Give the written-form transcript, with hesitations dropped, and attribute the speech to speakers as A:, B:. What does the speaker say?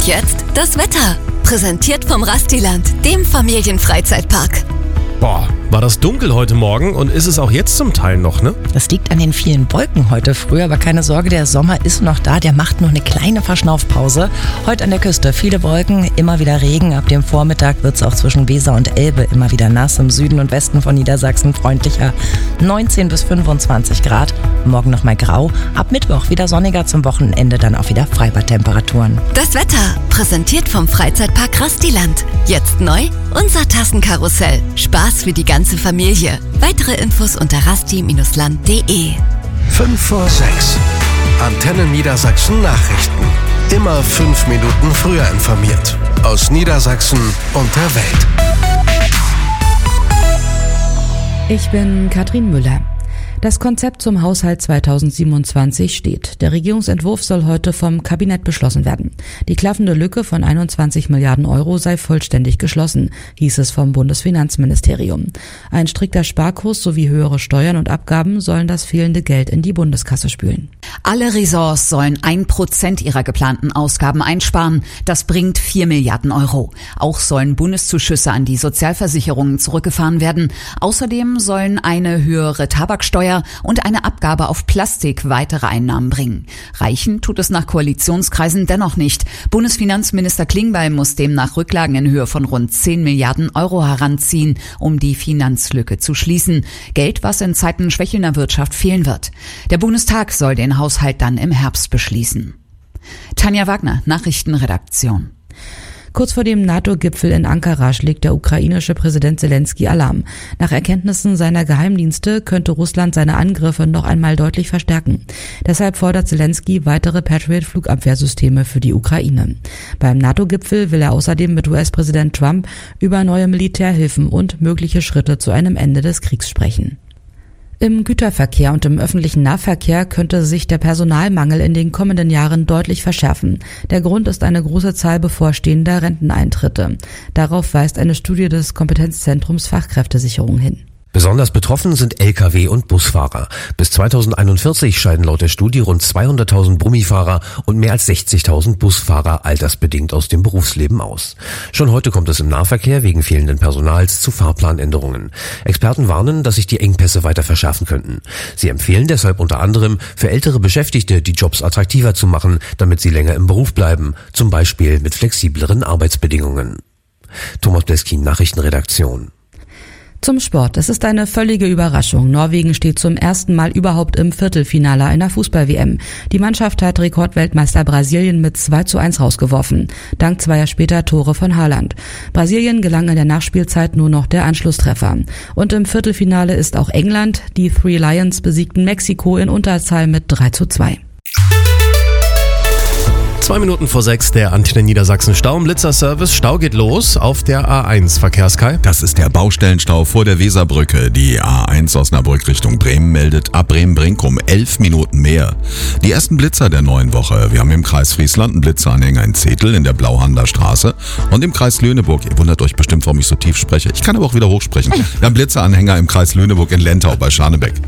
A: jetzt das Wetter. Präsentiert vom Rastiland, dem Familienfreizeitpark.
B: Boah, war das dunkel heute Morgen und ist es auch jetzt zum Teil noch, ne?
C: Das liegt an den vielen Wolken heute früh, aber keine Sorge, der Sommer ist noch da, der macht nur eine kleine Verschnaufpause. Heute an der Küste viele Wolken, immer wieder Regen. Ab dem Vormittag wird es auch zwischen Weser und Elbe immer wieder nass. Im Süden und Westen von Niedersachsen freundlicher 19 bis 25 Grad. Morgen nochmal grau, ab Mittwoch wieder sonniger, zum Wochenende dann auch wieder Freibadtemperaturen.
A: Das Wetter, präsentiert vom Freizeitpark Rastiland. Jetzt neu, unser Tassenkarussell. Spaß für die ganze Familie. Weitere Infos unter rasti-land.de.
D: 5 vor 6. Antenne Niedersachsen Nachrichten. Immer 5 Minuten früher informiert. Aus Niedersachsen und der Welt.
E: Ich bin Katrin Müller. Das Konzept zum Haushalt 2027 steht. Der Regierungsentwurf soll heute vom Kabinett beschlossen werden. Die klaffende Lücke von 21 Milliarden Euro sei vollständig geschlossen, hieß es vom Bundesfinanzministerium. Ein strikter Sparkurs sowie höhere Steuern und Abgaben sollen das fehlende Geld in die Bundeskasse spülen.
F: Alle Ressorts sollen 1% ihrer geplanten Ausgaben einsparen. Das bringt 4 Milliarden Euro. Auch sollen Bundeszuschüsse an die Sozialversicherungen zurückgefahren werden. Außerdem sollen eine höhere Tabaksteuer und eine Abgabe auf Plastik weitere Einnahmen bringen. Reichen tut es nach Koalitionskreisen dennoch nicht. Bundesfinanzminister Klingbeil muss demnach Rücklagen in Höhe von rund 10 Milliarden Euro heranziehen, um die Finanzlücke zu schließen. Geld, was in Zeiten schwächelnder Wirtschaft fehlen wird. Der Bundestag soll den Haushalt dann im Herbst beschließen. Tanja Wagner, Nachrichtenredaktion.
E: Kurz vor dem NATO-Gipfel in Ankara schlägt der ukrainische Präsident Zelensky Alarm. Nach Erkenntnissen seiner Geheimdienste könnte Russland seine Angriffe noch einmal deutlich verstärken. Deshalb fordert Zelensky weitere Patriot-Flugabwehrsysteme für die Ukraine. Beim NATO-Gipfel will er außerdem mit US-Präsident Trump über neue Militärhilfen und mögliche Schritte zu einem Ende des Kriegs sprechen. Im Güterverkehr und im öffentlichen Nahverkehr könnte sich der Personalmangel in den kommenden Jahren deutlich verschärfen. Der Grund ist eine große Zahl bevorstehender Renteneintritte. Darauf weist eine Studie des Kompetenzzentrums Fachkräftesicherung hin.
B: Besonders betroffen sind Lkw- und Busfahrer. Bis 2041 scheiden laut der Studie rund 200.000 Brummifahrer und mehr als 60.000 Busfahrer altersbedingt aus dem Berufsleben aus. Schon heute kommt es im Nahverkehr wegen fehlenden Personals zu Fahrplanänderungen. Experten warnen, dass sich die Engpässe weiter verschärfen könnten. Sie empfehlen deshalb unter anderem, für ältere Beschäftigte die Jobs attraktiver zu machen, damit sie länger im Beruf bleiben, zum Beispiel mit flexibleren Arbeitsbedingungen. Thomas Bleskin, Nachrichtenredaktion.
E: Zum Sport. Es ist eine völlige Überraschung. Norwegen steht zum ersten Mal überhaupt im Viertelfinale einer Fußball-WM. Die Mannschaft hat Rekordweltmeister Brasilien mit 2:1 rausgeworfen. Dank zweier später Tore von Haaland. Brasilien gelang in der Nachspielzeit nur noch der Anschlusstreffer. Und im Viertelfinale ist auch England. Die Three Lions besiegten Mexiko in Unterzahl mit 3:2.
B: 2 Minuten vor 6, der Antenne Niedersachsen Stau-Blitzer-Service. Stau geht los auf der A1. Verkehrskai.
G: Das ist der Baustellenstau vor der Weserbrücke. Die A1 Osnabrück Richtung Bremen meldet ab Bremen-Brink um 11 Minuten mehr. Die ersten Blitzer der neuen Woche. Wir haben im Kreis Friesland einen Blitzeranhänger in Zetel in der Blauhander Straße und im Kreis Lüneburg. Ihr wundert euch bestimmt, warum ich so tief spreche. Ich kann aber auch wieder hochsprechen. Wir haben Blitzeranhänger im Kreis Lüneburg in Lentau bei Scharnebeck.